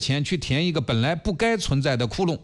钱去填一个本来不该存在的窟窿。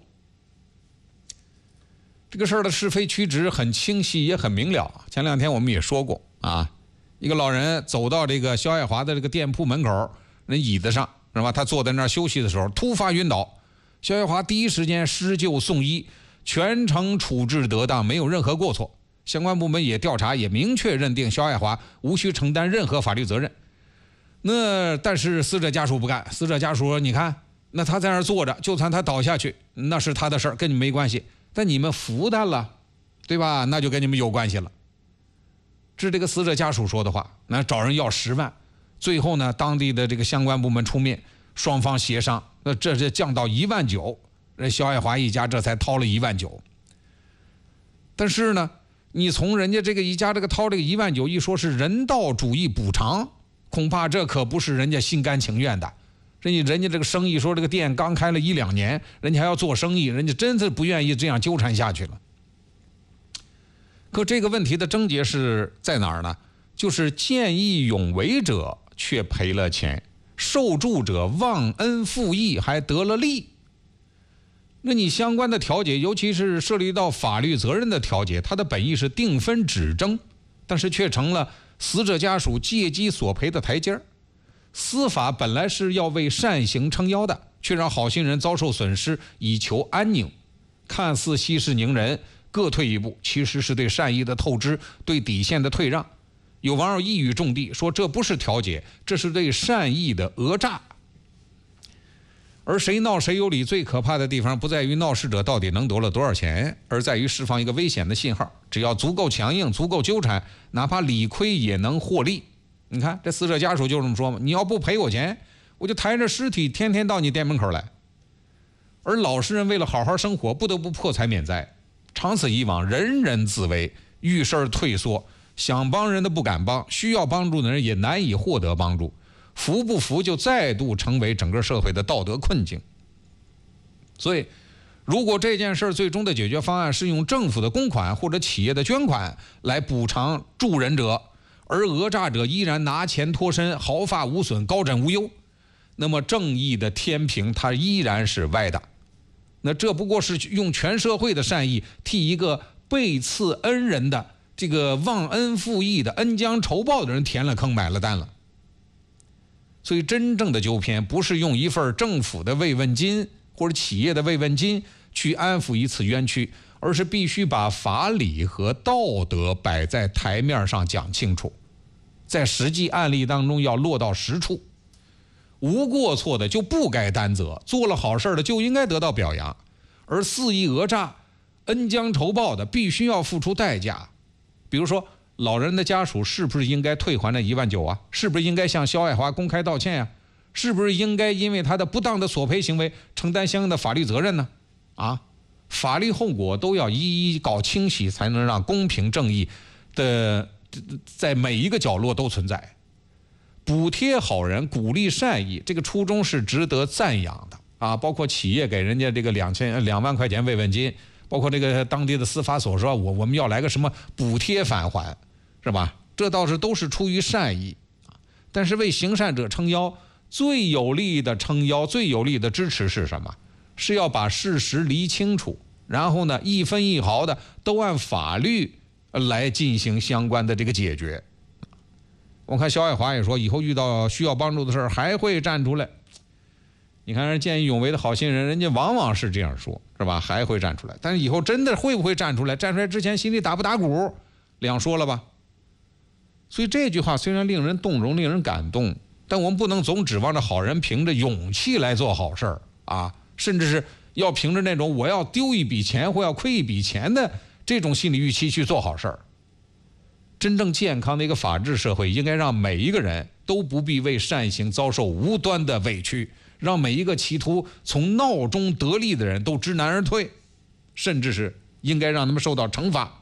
这个事儿的是非曲直很清晰，也很明了。前2天我们也说过啊，一个老人走到这个肖爱华的这个店铺门口那椅子上，是吧？他坐在那儿休息的时候突发晕倒，肖爱华第一时间施救送医，全程处置得当，没有任何过错。相关部门也调查，也明确认定肖爱华无需承担任何法律责任。但是死者家属不干，死者家属说：“你看，那他在那儿坐着，就算他倒下去，那是他的事儿，跟你没关系。但你们扶他了，对吧？那就跟你们有关系了。”这是这个死者家属说的话，那找人要10万。最后呢，当地的这个相关部门出面，双方协商，那这降到1.9万，人肖爱华一家这才掏了1.9万。但是呢，你从人家这个一家这个掏这个1.9万，一说是人道主义补偿，恐怕这可不是人家心甘情愿的。人家这个生意说这个店刚开了1-2年，人家还要做生意，人家真是不愿意这样纠缠下去了。可这个问题的症结是在哪儿呢？就是见义勇为者却赔了钱，受助者忘恩负义还得了利。那你相关的调解，尤其是涉及到法律责任的调解，它的本意是定分止争，但是却成了死者家属借机索赔的台阶儿。司法本来是要为善行撑腰的，却让好心人遭受损失，以求安宁。看似息事宁人，各退一步，其实是对善意的透支，对底线的退让。有网友一语中的说，这不是调解，这是对善意的讹诈。而谁闹谁有理，最可怕的地方不在于闹事者到底能得了多少钱，而在于释放一个危险的信号，只要足够强硬，足够纠缠，哪怕理亏也能获利。你看这死者家属就这么说嘛，你要不赔我钱，我就抬着尸体天天到你店门口来。而老实人为了好好生活，不得不破财免灾，长此以往，人人自危，遇事儿退缩，想帮人的不敢帮，需要帮助的人也难以获得帮助，扶不扶就再度成为整个社会的道德困境。所以如果这件事最终的解决方案是用政府的公款或者企业的捐款来补偿助人者，而讹诈者依然拿钱脱身，毫发无损，高枕无忧，那么正义的天平它依然是歪的。那这不过是用全社会的善意替一个背刺恩人的这个忘恩负义的恩将仇报的人填了坑，买了单了。所以真正的纠偏不是用一份政府的慰问金或者企业的慰问金去安抚一次冤屈，而是必须把法理和道德摆在台面上讲清楚，在实际案例当中要落到实处。无过错的就不该担责，做了好事的就应该得到表扬，而肆意讹诈、恩将仇报的必须要付出代价。比如说老人的家属是不是应该退还那1.9万啊？是不是应该向肖爱华公开道歉呀？是不是应该因为他的不当的索赔行为承担相应的法律责任呢？法律后果都要一一搞清晰，才能让公平正义的在每一个角落都存在。补贴好人，鼓励善意，这个初衷是值得赞扬的包括企业给人家这个2万块钱慰问金，包括这个当地的司法所说我们要来个什么补贴返还，是吧？这倒是都是出于善意，但是为行善者撑腰，最有力的撑腰，最有力的支持是什么？是要把事实厘清楚，然后呢一分一毫的都按法律来进行相关的这个解决。我看肖爱华也说，以后遇到需要帮助的事儿还会站出来。你看人见义勇为的好心人，人家往往是这样说，是吧？还会站出来，但是以后真的会不会站出来？站出来之前心里打不打鼓，两说了吧。所以这句话虽然令人动容，令人感动，但我们不能总指望着好人凭着勇气来做好事儿甚至是要凭着那种我要丢一笔钱或要亏一笔钱的这种心理预期去做好事儿。真正健康的一个法治社会，应该让每一个人都不必为善行遭受无端的委屈，让每一个企图从闹中得利的人都知难而退，甚至是应该让他们受到惩罚，